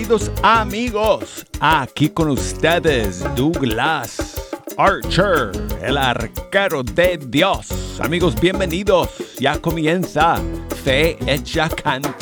Queridos amigos, aquí con ustedes Douglas Archer, el arquero de Dios. Amigos, bienvenidos. Ya comienza Fe Hecha Canción.